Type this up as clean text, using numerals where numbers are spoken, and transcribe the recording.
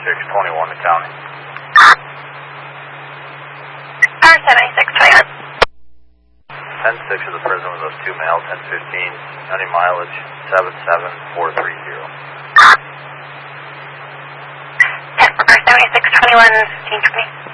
7621 to county. Car 7621. 10-6 of the prison with those 2 males, 10-15, county mileage 77430. 10 for car 7621, change for me.